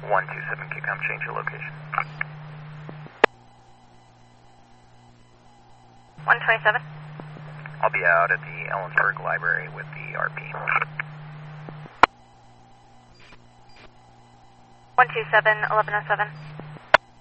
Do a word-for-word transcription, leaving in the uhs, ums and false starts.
one two seven Kicom, change your location. one twenty-seven. I'll be out at the Ellensburg Library with the R P. one two seven, eleven oh seven.